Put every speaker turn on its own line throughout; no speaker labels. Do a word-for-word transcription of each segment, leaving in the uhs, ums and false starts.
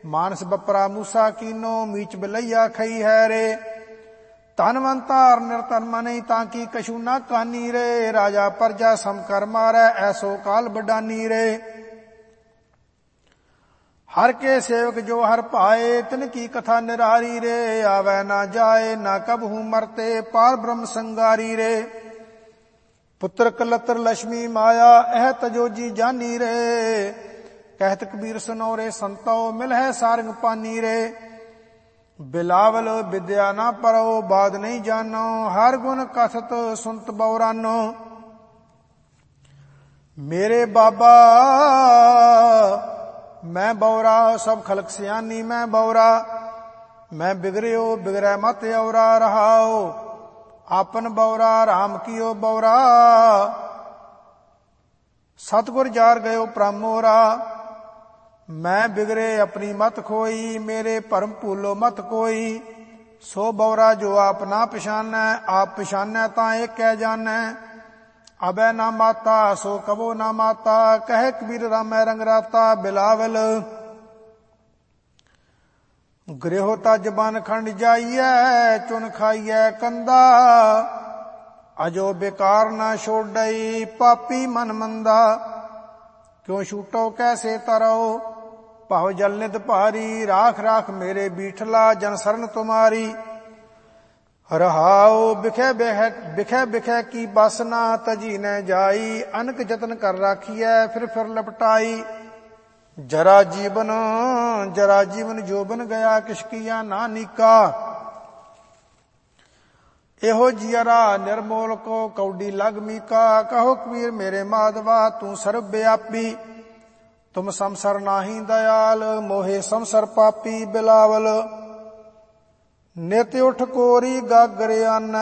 मानस बपरा मूसा कीनो, मीच बिलैया खई है रे। धनवंतार निरतन नहीं ताकि कछु ना कानी रे। राजा प्रजा सम कर मारै, ऐसो काल बडानी रे। हर के सेवक जो हर पाए, तिनकी कथा निरारी रे। आवे ना जाए ना कबहू मरते, पार ब्रह्म संगारी रे। पुत्र कलत्र लक्ष्मी माया, एह तजोजी जानी रे। कहत कबीर सुनो रे संतो, मिल है सारंग पानी रे। बिलावल विद्या ना परो, बात नहीं जानो, हर गुण कथत सुनत बौरानो। मेरे बाबा मैं बौरा, सब खलक सियानी मैं बौरा। मैं बिगड़ियो बिगड़ै मत औरा, रहाओ आपन बौरा, राम कियो बौरा। सतगुर जार गयो प्रमोरा। मैं बिगड़े अपनी मत खोई, मेरे परम भूलो मत कोई। सो बौरा जो आप ना पछानै, आप पछानै तां एक कै जानै। अबै ना माता सो कबो ना माता, कहे कबीर रामै रंग राता। बिलावल गृह तज बन खंड जाइयै, चुन खाइयै कंदा। अजो बेकार ना छोड़ई, पापी मन मंदा। क्यों छूटो कैसे तरो, भाव जल निध भारी। राख राख मेरे बीठला, जन सरन तुम्हारी। रहाओ बिखे बिखे बिखे की बसना, तजी न जाई। अनक जतन कर राखिए, फिर फिर लपटाई। जरा जीवन जरा जीवन जोबन गया, किसकिया ना नीका। एहो जियरा निर्मोल को, कौडी लग मीका। कहो कबीर मेरे माधवा, तू सर्वव्यापी। तुम समसर नाही दयाल, मोहे समसर पापी। बिलावल नित उठ कोरी गागर आनै,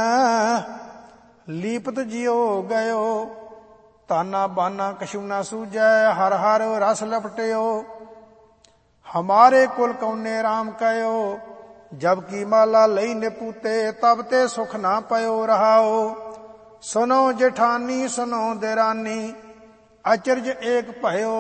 लीपत जियो गयो। ताना बाना कछु ना सूझै, हर हर रस लपटियो। हमारे कुल कौने राम कयो, जबकि माला लई निपूते। तब ते सुख ना पयो रहाओ, सुनो जेठानी सुनो देरानी। अचरज एक भयो,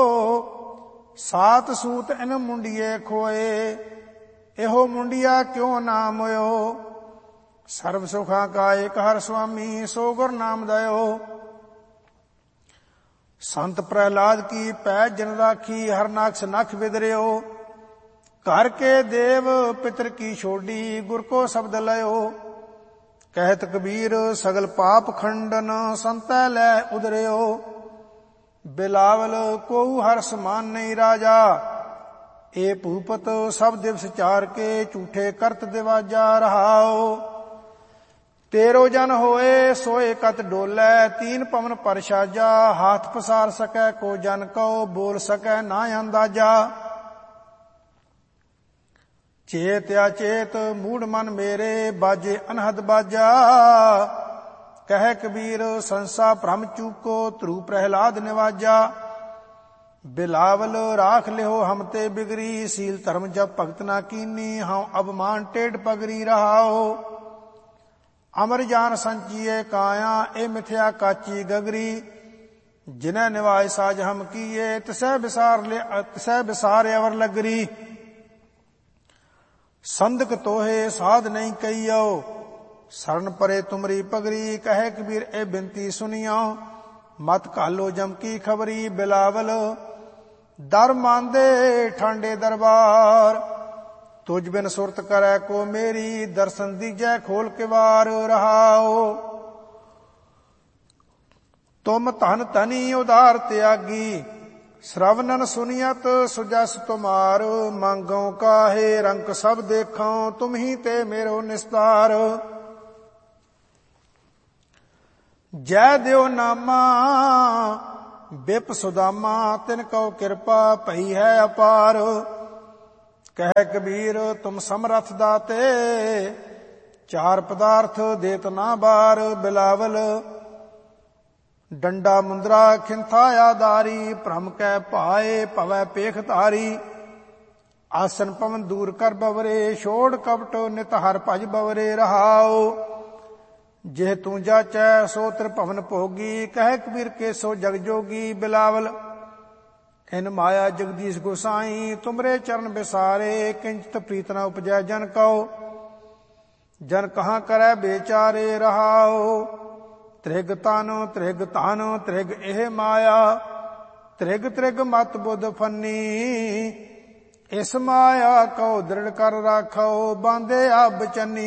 सात सूत इन मुंडिये खोए। एहो मुंडिया क्यों ना मोयो, सर्व सुखा का एक हर स्वामी। सो गुर नाम दयो, संत प्रहलाद की पैज जन राखी। हर नाक्ष नख विदरियो, घर के देव पितर की छोड़ी। गुर को शब्द लयो, कहत कबीर सगल पाप खंडन। संत लै उदरियो, बिलावल को हर समान नहीं राजा। ए भूपत सब दिवस चार के, झूठे करत दिवाजा। रहाओ तेरो जन होए, सोए कत डोलै। तीन पवन पर साजा, हाथ पसार सकै को जन को। बोल सकै ना अंदाजा, चेत अचेत मूढ़ मन मेरे। बाजे अनहद बाजा, कह कबीर संसा भ्रम चूको। ध्रुव प्रहलाद निवाजा। बिलावल राख लिहो हम ते बिगरी। सील धर्म जब भगत ना कीनी, हाँ अबमान टेढ़ पगरी। रहाओ अमर जान संचिए काया, ए मिथ्या काची गगरी। जिन्हें निवाय साज हम किए, तिसै बिसार ले तिसै बिसार अवर लगरी। संदक तोहे साध नहीं कहियो, शरण परे तुमरी पगरी। कहे कबीर ए बिनती सुनियो, मत कालो जम की खबरी। बिलावल दर मांदे ठांडे दरबार, तुझ बिन सुरत करे को मेरी। दर्शन दीजै खोल के वार। रहाओ तुम धन धनी उदार त्यागी। श्रवणन सुनियत सुजस तुमार। मांगो काहे रंक सब देखो, तुम ही ते मेरो निस्तार। जय देव नामा बिप सुदामा, तिनको कृपा पई है अपार। कह कबीर तुम समरथ दाते, चार पदार्थ देत ना बार। बिलावल डंडा मुंदरा खिंथाया दारी। भ्रम कै पाए पवै पेख तारी। आसन पवन दूर कर बवरे, छोड़ कपट नित हर भज बवरे। रहाओ जे तू जाचै सो तिर भवन भोगी। कह कबीर के सो जग जोगी। बिलावल इन माया जगदीश गोसाई तुमरे चरण बिसारे किंचित प्रीत न उपजै जन कहो जन कहाँ करे बेचारे रहाओ त्रिग तन त्रिग तन त्रिग एह माया त्रिग त्रिग मत बुध फन्नी इस माया को दृढ़ कर राखो बांधे अब चन्नी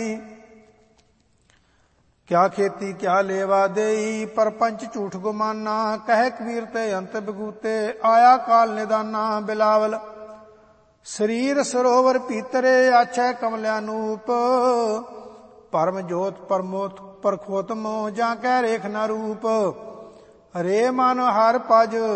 क्या खेती क्या लेवा देई परपंच झूठ गुमाना कह कबीर ते अंत बगूते आया काल निदाना बिलावल शरीर सरोवर पीतरे आछै कमल्यानूप परम जोत परमोत परखोतम जा कै रेख न रूप हरे मन हर पज